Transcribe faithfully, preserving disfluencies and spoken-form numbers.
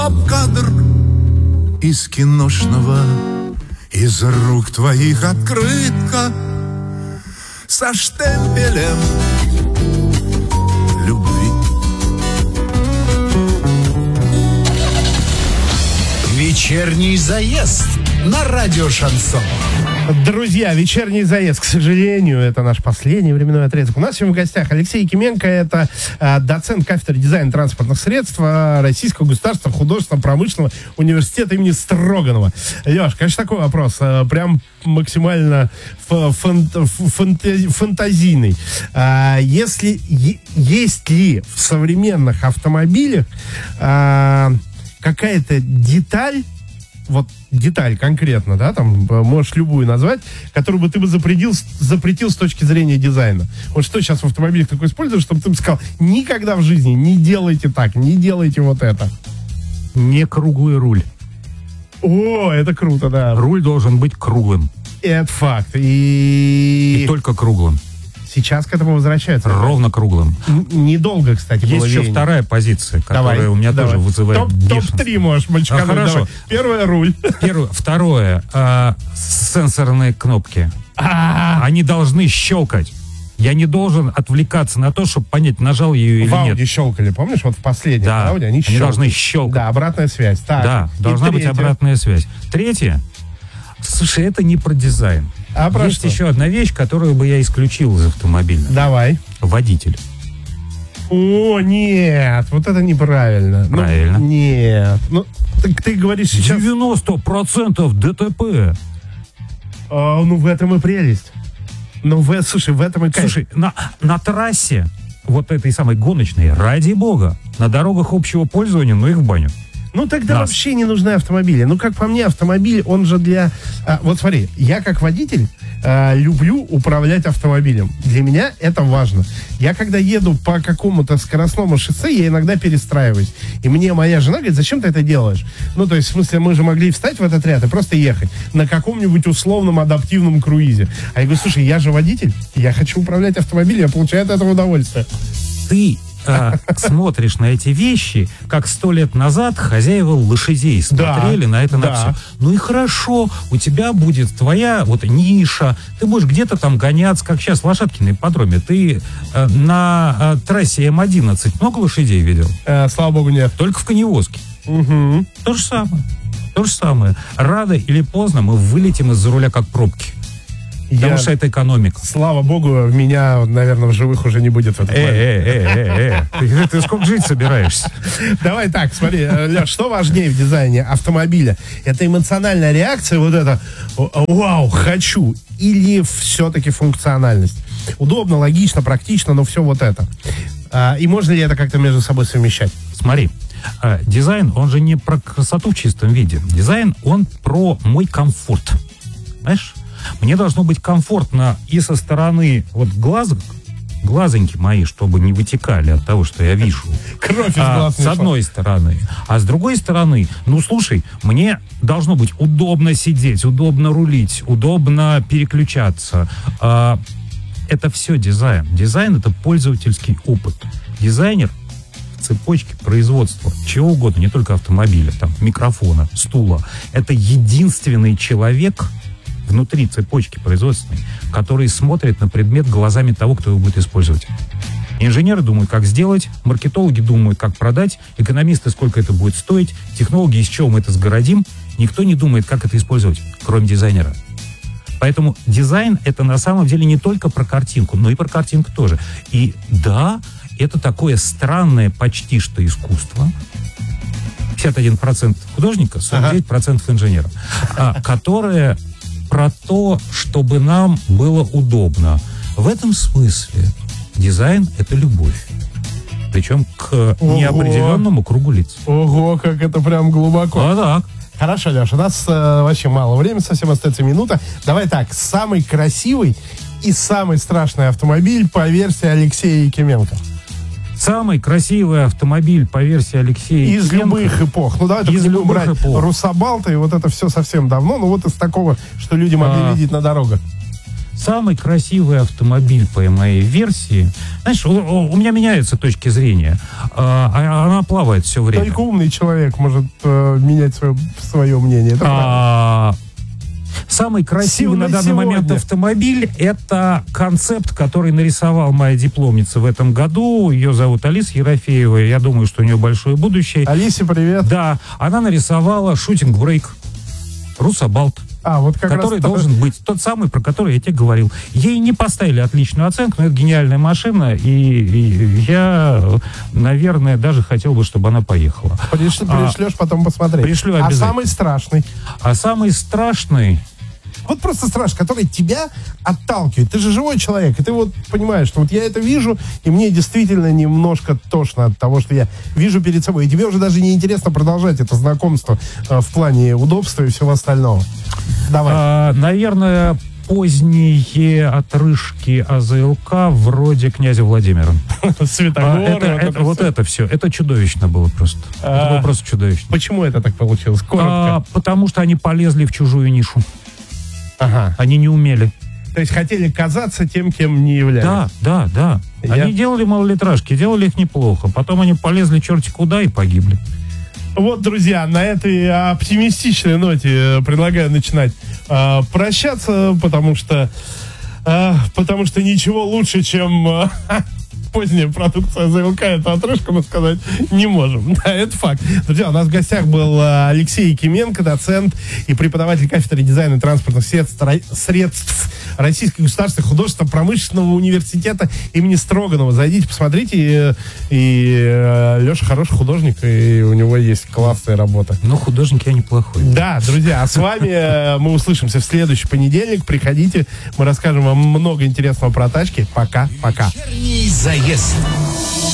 кадр из киношного, из рук твоих открытка со штемпелем любви. Вечерний заезд на радио Шансон. Друзья, вечерний заезд, к сожалению, это наш последний временной отрезок. У нас сегодня в гостях Алексей Якименко, это э, доцент кафедры дизайна транспортных средств э, Российского государственного художественно-промышленного университета имени Строганова. Леш, конечно, такой вопрос, э, прям максимально ф- фан- фанта- фантазийный. Э, если е- есть ли в современных автомобилях э, какая-то деталь, вот деталь конкретно, да, там можешь любую назвать, которую бы ты бы запретил, запретил с точки зрения дизайна. Вот что сейчас в автомобилях такое используешь, чтобы ты бы сказал, никогда в жизни не делайте так, не делайте вот это. Не круглый руль. О, это круто, да. Руль должен быть круглым. Это факт. И, И только круглым. Сейчас к этому возвращаются. Ровно круглым. Н- недолго, кстати, Есть было еще веяние. вторая позиция, которая Давай, у меня давай. тоже вызывает Топ, бешенство. топ-три можешь, мальчика. А, хорошо. Первое — руль. Первое. Второе. а, сенсорные кнопки. А, Они должны щелкать. Я не должен отвлекаться на то, чтобы понять, нажал ее или В Ауди нет. щелкали, помнишь? Вот в последнем Да, Ауди они они щелкали. должны щелкать. Да, обратная связь. Так, Да, и должна быть третье. обратная связь. Третье. Слушай, это не про дизайн. А про Есть что? еще одна вещь, которую бы я исключил из автомобиля. Давай. Водитель. О, нет, вот это неправильно. Ну, Правильно. нет. Ну, так ты говоришь сейчас... девяносто процентов ДТП. А, ну, в этом и прелесть. Ну, в, слушай, в этом и кайф. Слушай, на, на трассе вот этой самой гоночной, ради бога, на дорогах общего пользования, ну их в баню. Ну, тогда Нас. вообще не нужны автомобили. Ну, как по мне, автомобиль, он же для... а, вот смотри, я как водитель а, люблю управлять автомобилем. Для меня это важно. Я когда еду по какому-то скоростному шоссе, я иногда перестраиваюсь. И мне моя жена говорит, зачем ты это делаешь? Ну, то есть, в смысле, мы же могли встать в этот ряд и просто ехать на каком-нибудь условном адаптивном круизе. А я говорю, слушай, я же водитель, я хочу управлять автомобилем, я получаю от этого удовольствие. Ты а, смотришь на эти вещи, как сто лет назад хозяева лошадей смотрели Да, на это, на да. все. Ну и хорошо, у тебя будет твоя вот ниша, ты будешь где-то там гоняться, как сейчас в Лошадки на ипподроме. Ты а, на а, трассе М одиннадцать много лошадей видел? Э, слава богу, нет. Только в коневозке. Угу. То же самое. То же самое. Рано или поздно мы вылетим из-за руля как пробки. Потому Я... что это экономика. Слава богу, меня, наверное, в живых уже не будет в этот Э, момент. э, э, э, э. Ты, ты сколько жить собираешься? Давай так, смотри, Леш, что важнее в дизайне автомобиля? Это эмоциональная реакция, вот это «Вау, хочу!» или все-таки функциональность? Удобно, логично, практично, но все вот это. А, и можно ли это как-то между собой совмещать? Смотри, э, дизайн, он же не про красоту в чистом виде. Дизайн, он про мой комфорт. Знаешь? Мне должно быть комфортно и со стороны вот глаз, глазоньки мои, чтобы не вытекали от того, что я вижу. Кровь из А, глаз не с шла. одной стороны. А с другой стороны, ну слушай, мне должно быть удобно сидеть, удобно рулить, удобно переключаться. А, это все дизайн. Дизайн — это пользовательский опыт. Дизайнер в цепочке производства чего угодно, не только автомобиля, там, микрофона, стула. Это единственный человек внутри цепочки производственной, который смотрит на предмет глазами того, кто его будет использовать. Инженеры думают, как сделать, маркетологи думают, как продать, экономисты, сколько это будет стоить, технологи, из чего мы это сгородим. Никто не думает, как это использовать, кроме дизайнера. Поэтому дизайн — это на самом деле не только про картинку, но и про картинку тоже. И да, это такое странное почти что искусство. пятьдесят один процент художника, сорок девять процентов инженера, а, которое про то, чтобы нам было удобно. В этом смысле дизайн — это любовь. Причем к Ого. неопределенному кругу лиц. Ого, как это прям глубоко. А так. Хорошо, Леша, у нас э, вообще мало времени, совсем остается минута. Давай так, самый красивый и самый страшный автомобиль по версии Алексея Якименко. Самый красивый автомобиль по версии Алексея Из Якименко. любых эпох. Ну, давай только Из не будем любых брать эпох. Русабалта и вот это все совсем давно. Ну, вот из такого, что люди могли А. видеть на дорогах. Самый красивый автомобиль по моей версии. Знаешь, у, у меня меняются точки зрения. А, она плавает все время. Только умный человек может э, менять свое, свое мнение. Это а, самый красивый Сильно на данный сегодня. момент автомобиль — это концепт, который нарисовала моя дипломница в этом году. Ее зовут Алиса Ерофеева. Я думаю, что у нее большое будущее. Алисе, привет. Да, она нарисовала шутинг-брейк Русабалт, А, вот как который раз должен быть тот самый, про который я тебе говорил. Ей не поставили отличную оценку, но это гениальная машина, и, и я, наверное, даже хотел бы, чтобы она поехала. Приш- пришлешь, а, потом посмотреть. Пришлю а обязательно. самый страшный? А самый страшный... Вот просто страшный, который тебя отталкивает. Ты же живой человек, и ты вот понимаешь, что вот я это вижу, и мне действительно немножко тошно от того, что я вижу перед собой. И тебе уже даже не интересно продолжать это знакомство э, в плане удобства и всего остального. Давай. А, наверное, поздние отрыжки АЗЛК вроде князя Владимира. Светогор. А, это, это, вот это все. Это чудовищно было просто. А, это было просто чудовищно. Почему это так получилось? Коротко. А, потому что они полезли в чужую нишу. Ага. Они не умели. То есть хотели казаться тем, кем не являлись. Да, да, да. Я... Они делали малолитражки, делали их неплохо. Потом они полезли черти куда и погибли. Вот, друзья, на этой оптимистичной ноте предлагаю начинать э, прощаться, потому что э, потому что ничего лучше, чем э, поздняя продукция АЗЛК, это отрыжка, мы сказать не можем. Да, это факт. Друзья, у нас в гостях был Алексей Якименко, доцент и преподаватель кафедры дизайна и транспортных средств, средств Российского государственного художественно-промышленного университета имени Строганова. Зайдите, посмотрите. И, и Леша хороший художник, и у него есть классная работа. Но художник я неплохой. Да, друзья, а с вами мы услышимся в следующий понедельник. Приходите, мы расскажем вам много интересного про тачки. Пока-пока. Вечерний заезд.